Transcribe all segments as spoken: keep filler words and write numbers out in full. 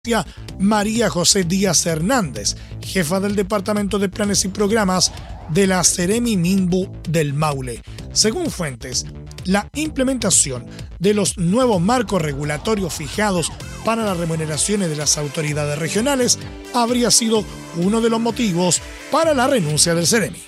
María José Díaz Hernández, jefa del Departamento de Planes y Programas de la Seremi Minbu del Maule. Según fuentes, la implementación de los nuevos marcos regulatorios fijados para las remuneraciones de las autoridades regionales habría sido uno de los motivos para la renuncia del Seremi.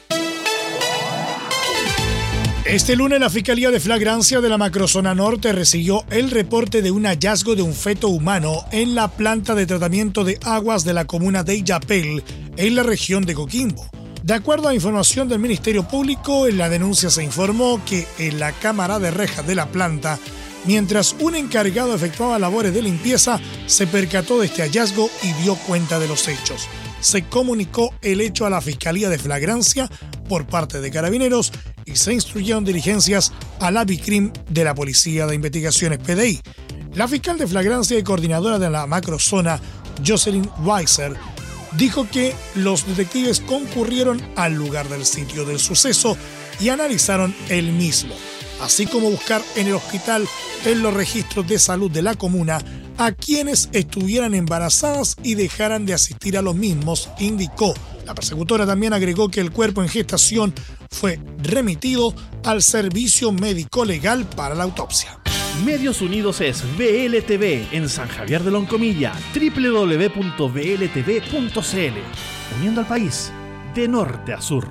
Este lunes la Fiscalía de Flagrancia de la Macrozona Norte recibió el reporte de un hallazgo de un feto humano en la planta de tratamiento de aguas de la comuna de Illapel, en la región de Coquimbo. De acuerdo a información del Ministerio Público, en la denuncia se informó que en la cámara de rejas de la planta, mientras un encargado efectuaba labores de limpieza, se percató de este hallazgo y dio cuenta de los hechos. Se comunicó el hecho a la Fiscalía de Flagrancia por parte de Carabineros y se instruyeron diligencias a la BICRIM de la Policía de Investigaciones P D I. La fiscal de Flagrancia y coordinadora de la macrozona, Jocelyn Weiser, dijo que los detectives concurrieron al lugar del sitio del suceso y analizaron el mismo, así como buscar en el hospital en los registros de salud de la comuna a quienes estuvieran embarazadas y dejaran de asistir a los mismos, indicó. La persecutora también agregó que el cuerpo en gestación fue remitido al Servicio Médico Legal para la autopsia. Medios Unidos es V L T V en San Javier de Loncomilla, doble u doble u doble u punto v l t v punto c l, uniendo al país de norte a sur.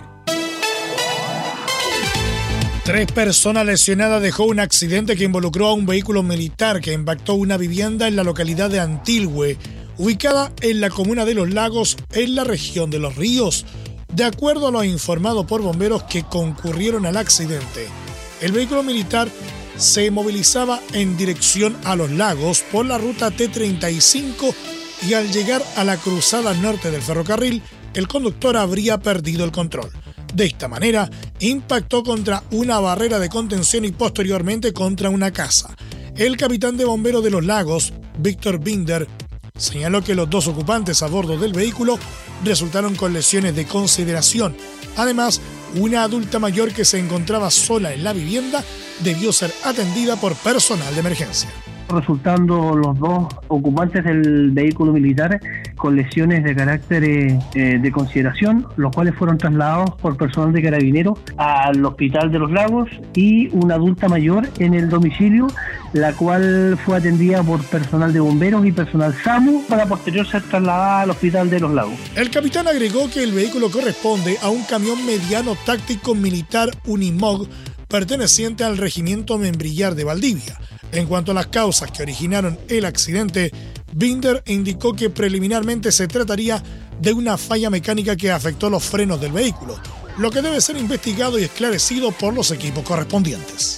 Tres personas lesionadas dejó un accidente que involucró a un vehículo militar que impactó una vivienda en la localidad de Antilhue, ubicada en la comuna de Los Lagos, en la región de Los Ríos. De acuerdo a lo informado por bomberos que concurrieron al accidente, el vehículo militar se movilizaba en dirección a Los Lagos por la ruta T treinta y cinco y al llegar a la cruzada norte del ferrocarril, el conductor habría perdido el control. De esta manera, impactó contra una barrera de contención y posteriormente contra una casa. El capitán de bomberos de Los Lagos, Víctor Binder, señaló que los dos ocupantes a bordo del vehículo resultaron con lesiones de consideración. Además, una adulta mayor que se encontraba sola en la vivienda debió ser atendida por personal de emergencia. Resultando los dos ocupantes del vehículo militar con lesiones de carácter eh, de consideración, los cuales fueron trasladados por personal de Carabineros al Hospital de Los Lagos, y una adulta mayor en el domicilio, la cual fue atendida por personal de bomberos y personal SAMU para posterior ser trasladada al Hospital de Los Lagos. El capitán agregó que el vehículo corresponde a un camión mediano táctico militar Unimog perteneciente al Regimiento Membrillar de Valdivia. En cuanto a las causas que originaron el accidente, Binder indicó que preliminarmente se trataría de una falla mecánica que afectó los frenos del vehículo, lo que debe ser investigado y esclarecido por los equipos correspondientes.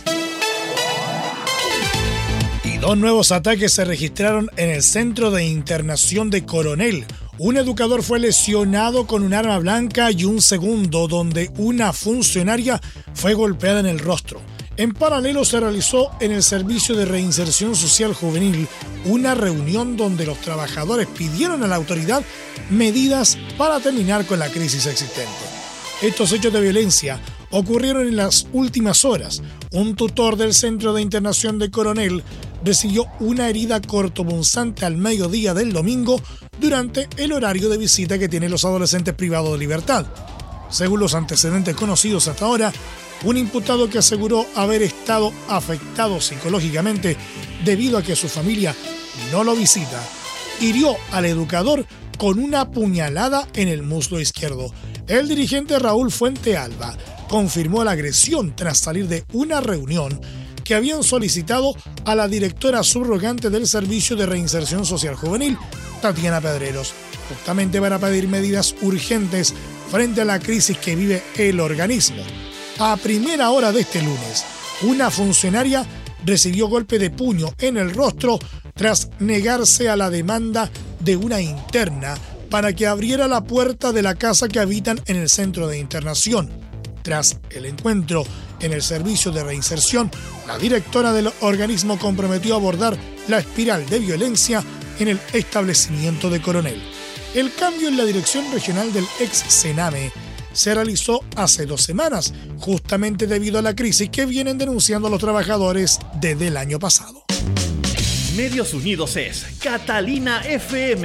Y dos nuevos ataques se registraron en el Centro de Internación de Coronel. Un educador fue lesionado con un arma blanca y un segundo donde una funcionaria fue golpeada en el rostro. En paralelo se realizó en el Servicio de Reinserción Social Juvenil una reunión donde los trabajadores pidieron a la autoridad medidas para terminar con la crisis existente. Estos hechos de violencia ocurrieron en las últimas horas. Un tutor del Centro de Internación de Coronel recibió una herida cortopunzante al mediodía del domingo durante el horario de visita que tienen los adolescentes privados de libertad. Según los antecedentes conocidos hasta ahora, un imputado que aseguró haber estado afectado psicológicamente debido a que su familia no lo visita, hirió al educador con una puñalada en el muslo izquierdo. El dirigente Raúl Fuente Alba confirmó la agresión tras salir de una reunión que habían solicitado a la directora subrogante del Servicio de Reinserción Social Juvenil, Tatiana Pedreros, justamente para pedir medidas urgentes frente a la crisis que vive el organismo. A primera hora de este lunes, una funcionaria recibió golpe de puño en el rostro tras negarse a la demanda de una interna para que abriera la puerta de la casa que habitan en el centro de internación. Tras el encuentro en el servicio de reinserción, la directora del organismo comprometió a abordar la espiral de violencia en el establecimiento de Coronel. El cambio en la dirección regional del ex Sename se realizó hace dos semanas, justamente debido a la crisis que vienen denunciando los trabajadores desde el año pasado. Medios Unidos es Catalina F M.